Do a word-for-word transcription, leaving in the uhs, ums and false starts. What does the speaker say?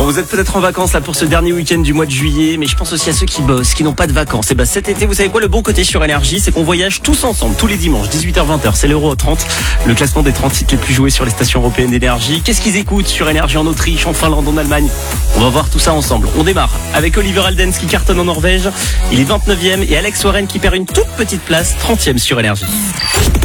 Bon, vous êtes peut-être en vacances là pour ce dernier week-end du mois de juillet, mais je pense aussi à ceux qui bossent, qui n'ont pas de vacances. Et bah cet été, vous savez quoi, le bon côté sur Énergie, c'est qu'on voyage tous ensemble, tous les dimanches, dix-huit heures vingt heures, c'est l'Euro trente, le classement des trente sites les plus joués sur les stations européennes d'énergie. Qu'est-ce qu'ils écoutent sur Énergie en Autriche, en Finlande, en Allemagne? On va voir tout ça ensemble. On démarre avec Oliver Heldens qui cartonne en Norvège, il est vingt-neuvième, et Alex Warren qui perd une toute petite place, trentième sur Énergie.